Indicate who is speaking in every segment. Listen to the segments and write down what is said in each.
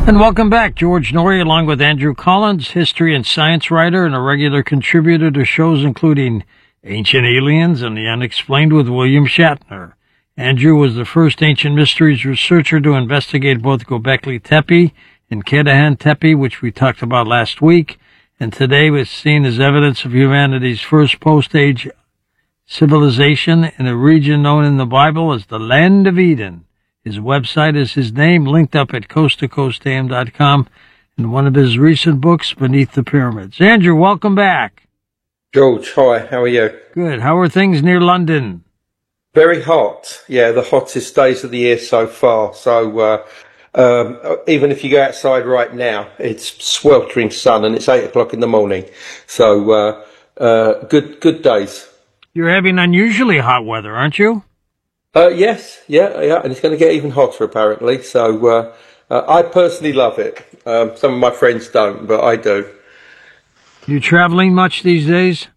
Speaker 1: And welcome back. George Noory along with Andrew Collins, history and science writer and a regular contributor to shows including Ancient Aliens and The Unexplained with William Shatner. Andrew was the first ancient mysteries researcher to investigate both Göbekli Tepe and Katahan Tepe, which we talked about last week, and today was seen as evidence of humanity's first post-age civilization in a region known in the Bible as the Land of Eden. His website is his name, linked up at coasttocoastam.com, and one of his recent books, Beneath the Pyramids. Andrew, welcome back.
Speaker 2: George, hi, how are you?
Speaker 1: Good. How are things near London?
Speaker 2: Very hot. Yeah, the hottest days of the year so far. So even if you go outside right now, it's sweltering sun and it's 8 o'clock in the morning. So good days.
Speaker 1: You're having unusually hot weather, aren't you?
Speaker 2: Yes, yeah, and it's going to get even hotter apparently. So I personally love it. Some of my friends don't, but I do.
Speaker 1: You traveling much these days?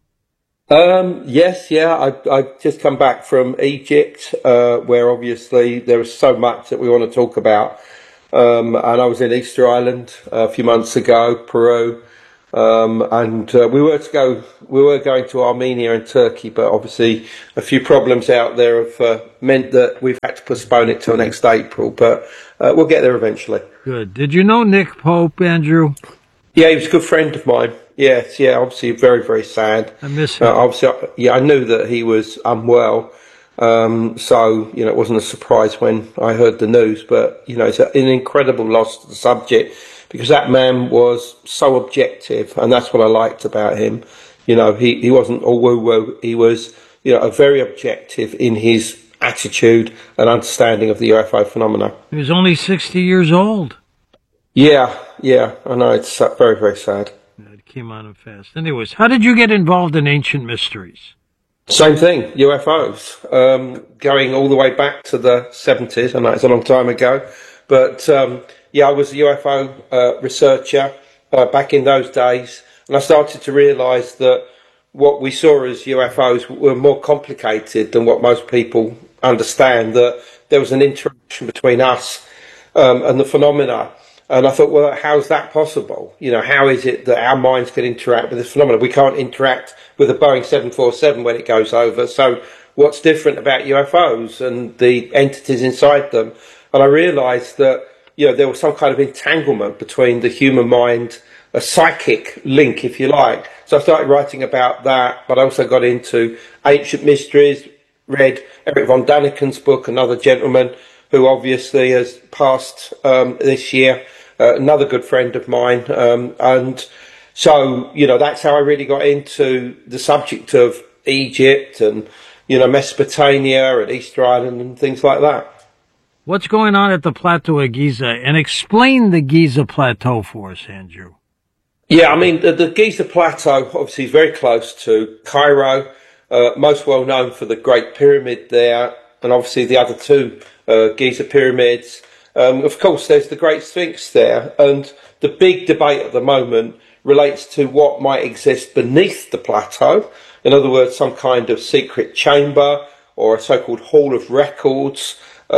Speaker 2: Yes, yeah. I just come back from Egypt, where obviously there is so much that we want to talk about. And I was in Easter Island a few months ago, Peru. And we were going to Armenia and Turkey, but obviously a few problems out there have meant that we've had to postpone it till next April, but we'll get there eventually.
Speaker 1: Good. Did you know Nick Pope, Andrew?
Speaker 2: Yeah, he was a good friend of mine. Yes, yeah, obviously very, very sad.
Speaker 1: I miss him.
Speaker 2: Obviously, yeah, I knew that he was unwell, so, it wasn't a surprise when I heard the news, but, it's an incredible loss to the subject, because that man was so objective, and that's what I liked about him. He wasn't all woo-woo. He was, a very objective in his attitude and understanding of the UFO phenomena.
Speaker 1: He was only 60 years old.
Speaker 2: Yeah, I know. It's very, very sad.
Speaker 1: It came on him fast. Anyways, how did you get involved in ancient mysteries?
Speaker 2: Same thing, UFOs. Going all the way back to the 70s. I know it's a long time ago, but yeah, I was a UFO researcher back in those days, and I started to realise that what we saw as UFOs were more complicated than what most people understand, that there was an interaction between us and the phenomena. And I thought, well, how's that possible? How is it that our minds can interact with this phenomenon? We can't interact with a Boeing 747 when it goes over. So what's different about UFOs and the entities inside them? And I realised that there was some kind of entanglement between the human mind, a psychic link, if you like. So I started writing about that, but I also got into ancient mysteries, read Eric von Daniken's book, another gentleman who obviously has passed this year, another good friend of mine. And so, that's how I really got into the subject of Egypt and, Mesopotamia and Easter Island and things like that.
Speaker 1: What's going on at the Plateau of Giza? And explain the Giza Plateau for us, Andrew.
Speaker 2: Yeah, I mean, the Giza Plateau obviously is very close to Cairo, most well known for the Great Pyramid there, and obviously the other two Giza pyramids. Of course, there's the Great Sphinx there, and the big debate at the moment relates to what might exist beneath the plateau. In other words, some kind of secret chamber or a so-called Hall of Records.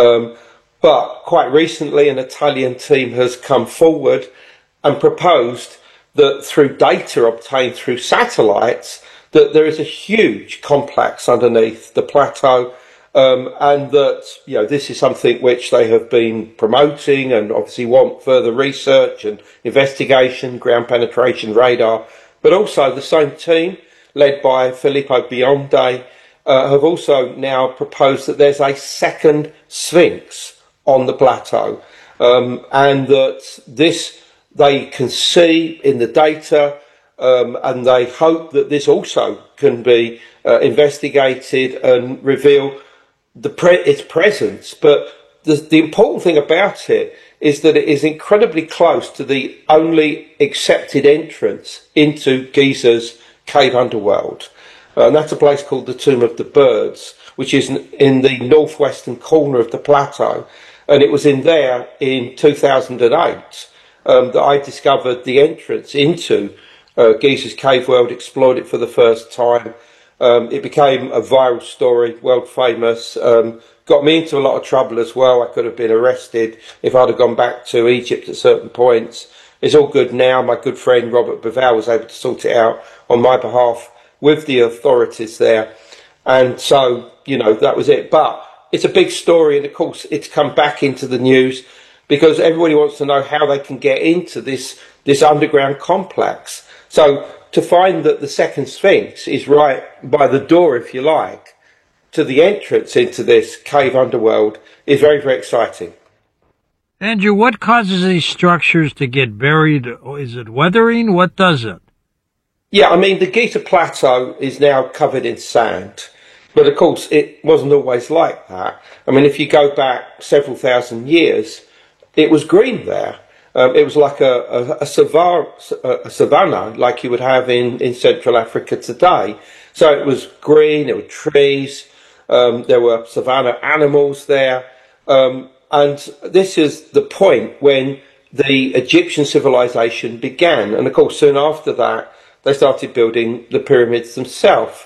Speaker 2: But quite recently, an Italian team has come forward and proposed that through data obtained through satellites, that there is a huge complex underneath the plateau, and that this is something which they have been promoting and obviously want further research and investigation, ground penetration radar. But also the same team, led by Filippo Biondi, have also now proposed that there's a second Sphinx on the plateau, and that this they can see in the data, and they hope that this also can be investigated and reveal its presence. But the important thing about it is that it is incredibly close to the only accepted entrance into Giza's cave underworld. And that's a place called the Tomb of the Birds, which is in the northwestern corner of the plateau. And it was in there in 2008 that I discovered the entrance into Giza's cave world, explored it for the first time. It became a viral story, world famous. Got me into a lot of trouble as well. I could have been arrested if I'd have gone back to Egypt at certain points. It's all good now. My good friend Robert Bivell was able to sort it out on my behalf with the authorities there. And so, you know, that was it. But it's a big story, and of course it's come back into the news because everybody wants to know how they can get into this underground complex. So to find that the second Sphinx is right by the door, if you like, to the entrance into this cave underworld is very, very exciting.
Speaker 1: Andrew, what causes these structures to get buried? Is it weathering? What does it?
Speaker 2: Yeah, I mean, the Giza Plateau is now covered in sand. But of course, it wasn't always like that. I mean, if you go back several thousand years, it was green there. It was like a savanna like you would have in Central Africa today. So it was green, there were trees, there were savanna animals there. And this is the point when the Egyptian civilization began. And of course, soon after that, they started building the pyramids themselves.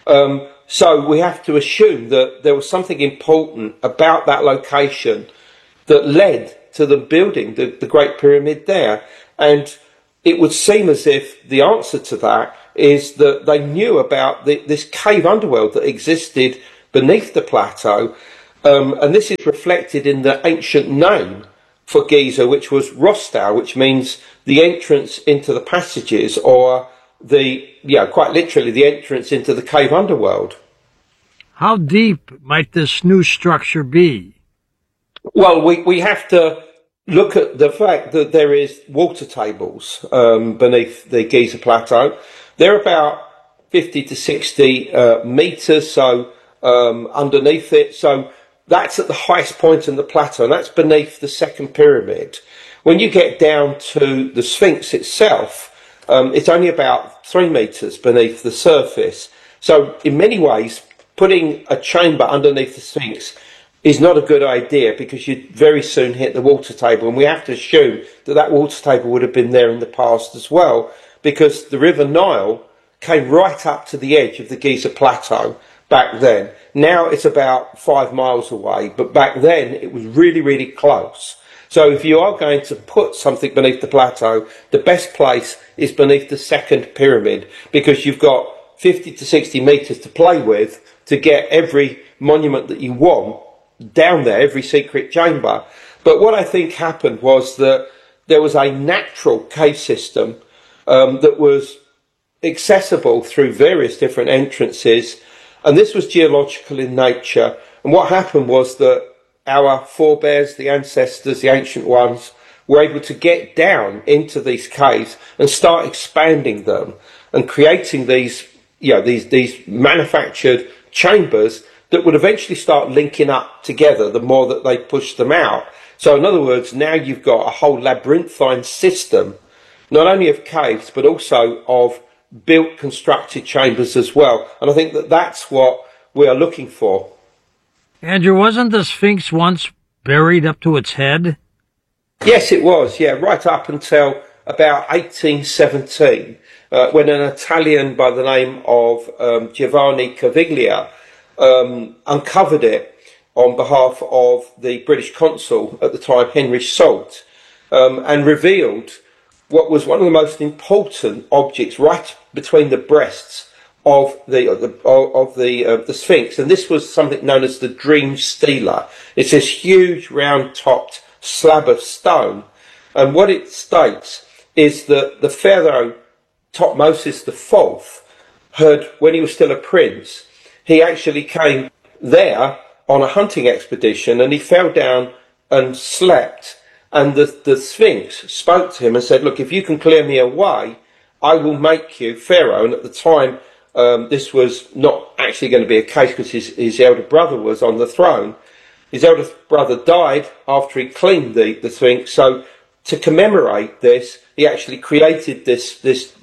Speaker 2: So we have to assume that there was something important about that location that led to them building the Great Pyramid there. And it would seem as if the answer to that is that they knew about this cave underworld that existed beneath the plateau. And this is reflected in the ancient name for Giza, which was Rostal, which means the entrance into the passages, or quite literally the entrance into the cave underworld.
Speaker 1: How deep might this new structure be?
Speaker 2: Well, we have to look at the fact that there is water tables beneath the Giza Plateau. They're about 50 to 60 metres, so underneath it. So that's at the highest point in the plateau, and that's beneath the second pyramid. When you get down to the Sphinx itself, it's only about 3 metres beneath the surface. So in many ways, putting a chamber underneath the Sphinx is not a good idea because you'd very soon hit the water table. And we have to assume that that water table would have been there in the past as well, because the River Nile came right up to the edge of the Giza Plateau back then. Now it's about 5 miles away, but back then it was really, really close. So if you are going to put something beneath the plateau, the best place is beneath the second pyramid, because you've got 50 to 60 metres to play with to get every monument that you want down there, every secret chamber. But what I think happened was that there was a natural cave system that was accessible through various different entrances, and this was geological in nature. And what happened was that our forebears, the ancestors, the ancient ones, were able to get down into these caves and start expanding them and creating these manufactured chambers that would eventually start linking up together the more that they pushed them out. So in other words, now you've got a whole labyrinthine system, not only of caves, but also of built, constructed chambers as well. And I think that that's what we are looking for.
Speaker 1: Andrew, wasn't the Sphinx once buried up to its head?
Speaker 2: Yes, it was, yeah, right up until about 1817, when an Italian by the name of Giovanni Caviglia uncovered it on behalf of the British consul at the time, Henry Salt, and revealed what was one of the most important objects right between the breasts of the Sphinx. And this was something known as the Dream Stela. It's this huge round-topped slab of stone. And what it states is that the pharaoh Thutmose IV had, when he was still a prince, he actually came there on a hunting expedition, and he fell down and slept. And the Sphinx spoke to him and said, look, if you can clear me away, I will make you pharaoh. And at the time, this was not actually going to be a case, because his elder brother was on the throne. His elder brother died after he cleaned the Sphinx. So to commemorate this, he actually created this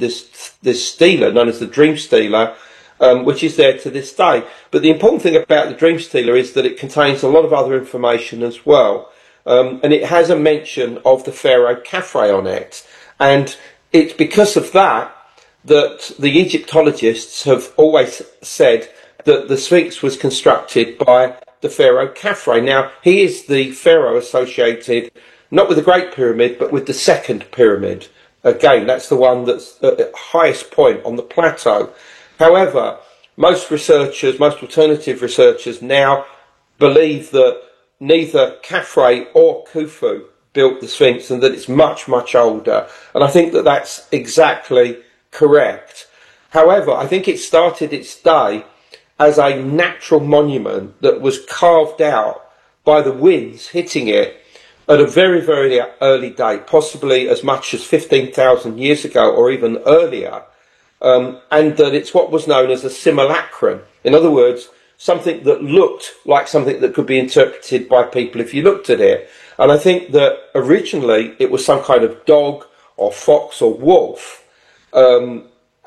Speaker 2: stela known as the Dream Stela, which is there to this day. But the important thing about the Dream Stela is that it contains a lot of other information as well. And it has a mention of the pharaoh Khafre on it. And it's because of that that the Egyptologists have always said that the Sphinx was constructed by the pharaoh Khafre. Now, he is the pharaoh associated not with the Great Pyramid, but with the Second Pyramid. Again, that's the one that's at the highest point on the plateau. However, most alternative researchers now believe that neither Khafre or Khufu built the Sphinx and that it's much, much older. And I think that that's exactly correct. However, I think it started its day as a natural monument that was carved out by the winds hitting it at a very, very early date, possibly as much as 15,000 years ago or even earlier, and that it's what was known as a simulacrum. In other words, something that looked like something that could be interpreted by people if you looked at it. And I think that originally it was some kind of dog or fox or wolf, and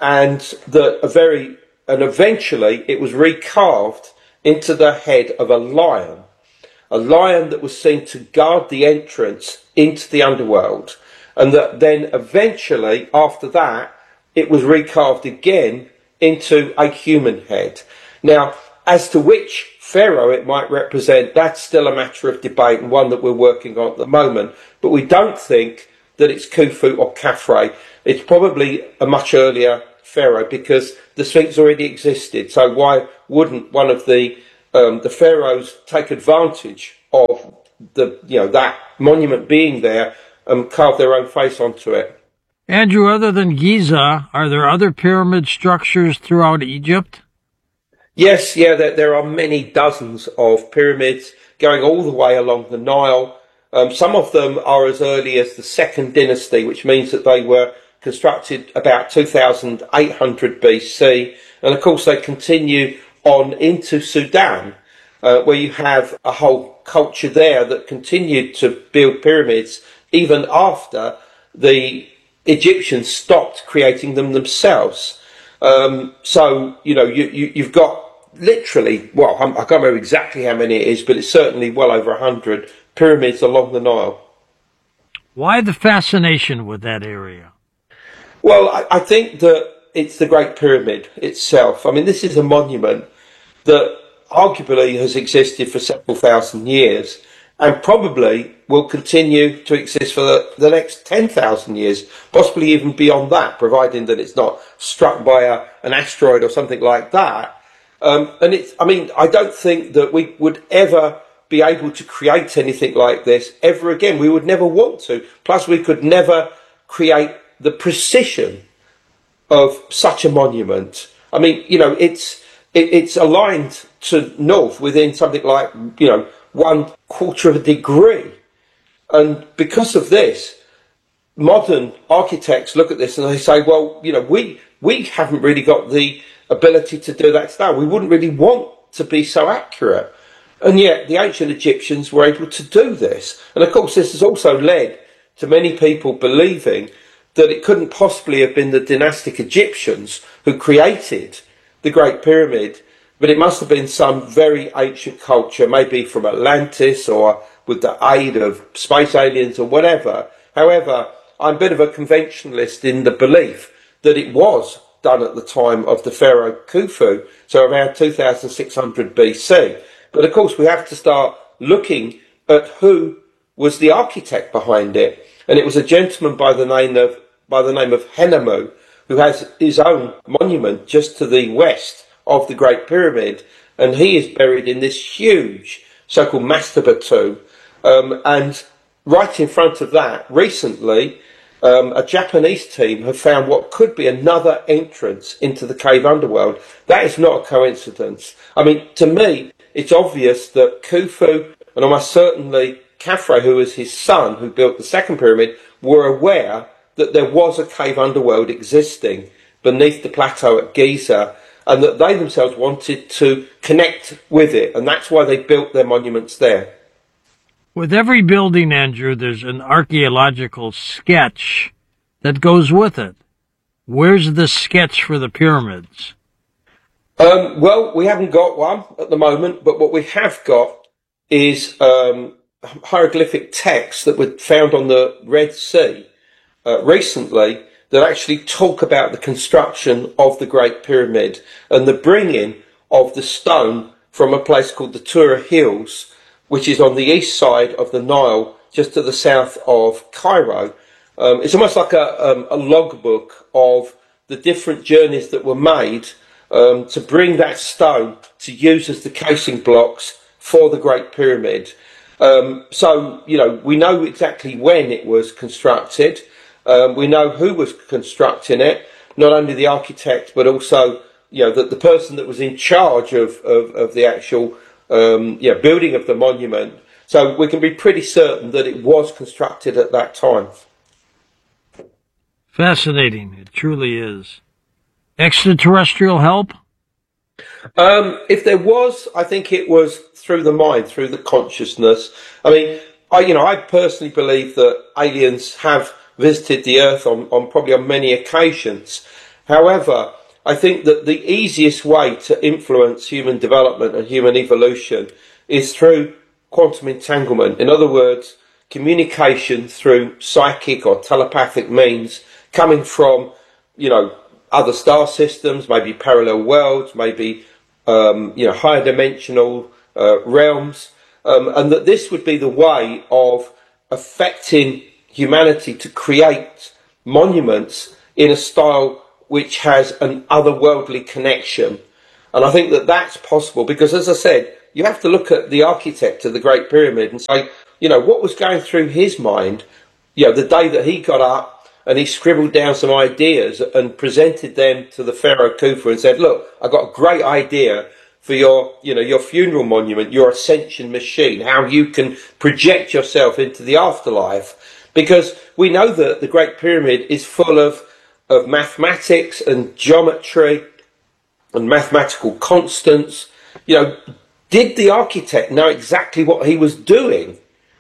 Speaker 2: eventually it was recarved into the head of a lion that was seen to guard the entrance into the underworld, and that then eventually after that it was recarved again into a human head. Now, as to which pharaoh it might represent, that's still a matter of debate and one that we're working on at the moment, but we don't think that it's Khufu or Khafre. It's probably a much earlier pharaoh because the Sphinx already existed, so why wouldn't one of the pharaohs take advantage of that monument being there and carve their own face onto it?
Speaker 1: Andrew, other than Giza, are there other pyramid structures throughout Egypt?
Speaker 2: Yes, there are many dozens of pyramids going all the way along the Nile. Some of them are as early as the Second Dynasty, which means that they were constructed about 2800 BC, and of course they continue on into Sudan, where you have a whole culture there that continued to build pyramids even after the Egyptians stopped creating them themselves. So, you've got literally, I can't remember exactly how many it is, but it's certainly well over 100 pyramids along the Nile.
Speaker 1: Why the fascination with that area?
Speaker 2: Well, I think that it's the Great Pyramid itself. I mean, this is a monument that arguably has existed for several thousand years and probably will continue to exist for the next 10,000 years, possibly even beyond that, providing that it's not struck by an asteroid or something like that. I don't think that we would ever be able to create anything like this ever again. We would never want to. Plus, we could never create the precision of such a monument. I mean, it's aligned to north within something like, 1/4 of a degree. And because of this, modern architects look at this and they say, well, we haven't really got the ability to do that today. We wouldn't really want to be so accurate. And yet the ancient Egyptians were able to do this. And of course, this has also led to many people believing that it couldn't possibly have been the dynastic Egyptians who created the Great Pyramid, but it must have been some very ancient culture, maybe from Atlantis or with the aid of space aliens or whatever. However, I'm a bit of a conventionalist in the belief that it was done at the time of the pharaoh Khufu, so around 2600 BC. But of course, we have to start looking at who was the architect behind it, and it was a gentleman by the name of Khnemu, who has his own monument just to the west of the Great Pyramid, and he is buried in this huge so-called mastaba tomb. And right in front of that, recently, a Japanese team have found what could be another entrance into the cave underworld. That is not a coincidence. I mean, to me, it's obvious that Khufu and almost certainly Khafre, who was his son, who built the second pyramid, were aware that there was a cave underworld existing beneath the plateau at Giza, and that they themselves wanted to connect with it, and that's why they built their monuments there.
Speaker 1: With every building, Andrew, there's an archaeological sketch that goes with it. Where's the sketch for the pyramids?
Speaker 2: Well, we haven't got one at the moment, but what we have got is hieroglyphic texts that were found on the Red Sea recently that actually talk about the construction of the Great Pyramid and the bringing of the stone from a place called the Tura Hills, which is on the east side of the Nile, just to the south of Cairo. It's almost like a logbook of the different journeys that were made to bring that stone to use as the casing blocks for the Great Pyramid. So, we know exactly when it was constructed. We know who was constructing it, not only the architect, but also, the person that was in charge of the actual building of the monument. So we can be pretty certain that it was constructed at that time.
Speaker 1: Fascinating. It truly is. Extraterrestrial help?
Speaker 2: If there was, I think it was through the mind, through the consciousness. I mean, I personally believe that aliens have visited the Earth on probably on many occasions. However, I think that the easiest way to influence human development and human evolution is through quantum entanglement. In other words, communication through psychic or telepathic means coming from, other star systems, maybe parallel worlds, maybe, higher dimensional realms, and that this would be the way of affecting humanity to create monuments in a style which has an otherworldly connection. And I think that that's possible because, as I said, you have to look at the architect of the Great Pyramid and say, what was going through his mind, the day that he got up and he scribbled down some ideas and presented them to the Pharaoh Khufu and said, look, I've got a great idea for your funeral monument, your ascension machine, how you can project yourself into the afterlife. Because we know that the Great Pyramid is full of mathematics and geometry and mathematical constants. Did the architect know exactly what he was doing?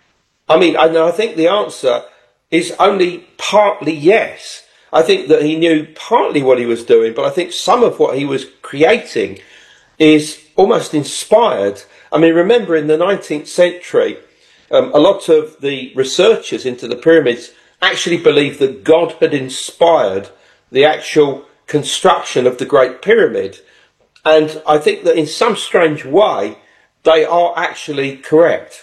Speaker 2: I think the answer is only partly yes. I think that he knew partly what he was doing, but I think some of what he was creating is almost inspired. Remember in the 19th century, a lot of the researchers into the pyramids actually believed that God had inspired the actual construction of the Great Pyramid. And I think that in some strange way, they are actually correct.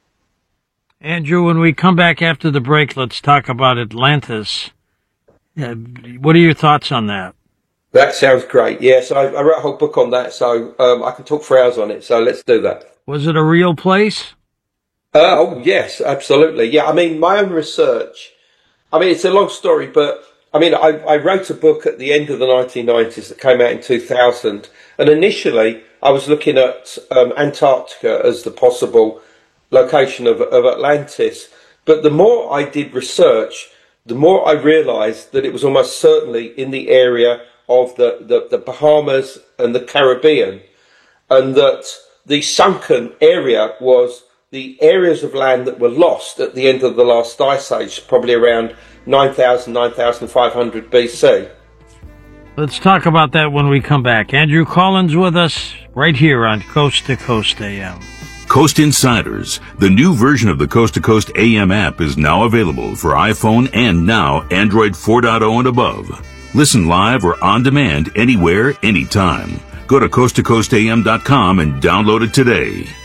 Speaker 1: Andrew, when we come back after the break, let's talk about Atlantis. What are your thoughts on that?
Speaker 2: That sounds great. Yes, I wrote a whole book on that, so I can talk for hours on it. So let's do that.
Speaker 1: Was it a real place?
Speaker 2: Oh, yes, absolutely. Yeah, my own research, it's a long story, but I wrote a book at the end of the 1990s that came out in 2000. And initially, I was looking at Antarctica as the possible location of Atlantis. But the more I did research, the more I realised that it was almost certainly in the area of the Bahamas and the Caribbean, and that the sunken area was the areas of land that were lost at the end of the last ice age, probably around 9,000, 9,500 BC.
Speaker 1: Let's talk about that when we come back. Andrew Collins with us right here on Coast to Coast AM.
Speaker 3: Coast Insiders, the new version of the Coast to Coast AM app, is now available for iPhone and now Android 4.0 and above. Listen live or on demand anywhere, anytime. Go to coasttocoastam.com and download it today.